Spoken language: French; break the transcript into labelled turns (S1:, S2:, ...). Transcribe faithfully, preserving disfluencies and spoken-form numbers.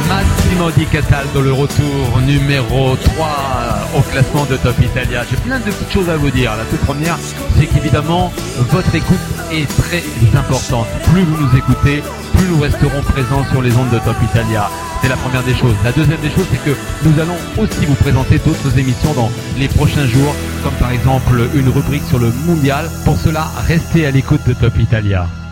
S1: Massimo Di Cataldo, le retour numéro trois au classement de Top Italia. J'ai plein de petites choses à vous dire. La toute première, c'est qu'évidemment, votre écoute est très importante. Plus vous nous écoutez, plus nous resterons présents sur les ondes de Top Italia. C'est la première des choses. La deuxième des choses, c'est que nous allons aussi vous présenter d'autres émissions dans les prochains jours, comme par exemple une rubrique sur le mondial. Pour cela, restez à l'écoute de Top Italia.